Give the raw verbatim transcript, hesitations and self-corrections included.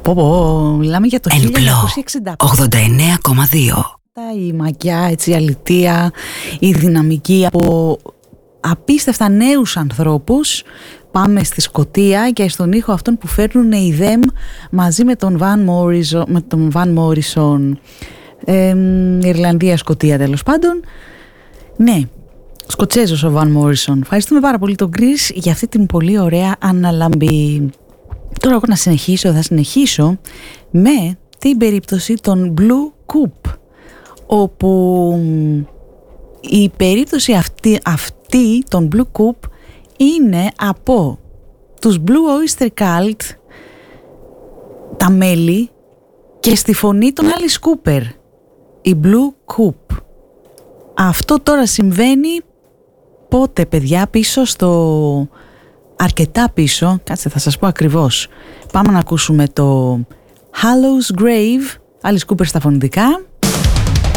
Πω πω, μιλάμε για το χίλια εννιακόσια εξήντα πέντε. ογδόντα εννέα κόμμα δύο. Η μαγιά, έτσι, η αλητεία, η δυναμική από απίστευτα νέους ανθρώπους. Πάμε στη Σκωτία και στον ήχο αυτόν που φέρνουν οι Them μαζί με τον Van Morrison, με τον Van Morrison, ε, Ιρλανδία, Σκωτία τέλος πάντων. Ναι, Σκοτσέζος ο Van Morrison. Ευχαριστούμε πάρα πολύ τον Chris για αυτή την πολύ ωραία αναλαμπή. Τώρα εγώ να συνεχίσω, θα συνεχίσω με την περίπτωση των Blue Coupe, όπου η περίπτωση αυτή, αυτή των Blue Coupe είναι από τους Blue Oyster Cult, τα μέλη, και στη φωνή των Alice Cooper, η Blue Coupe. Αυτό τώρα συμβαίνει πότε, παιδιά? Πίσω στο... αρκετά πίσω, κάτσε θα σας πω ακριβώς. Πάμε να ακούσουμε το Hallows Grave, Alice Cooper στα φωνητικά.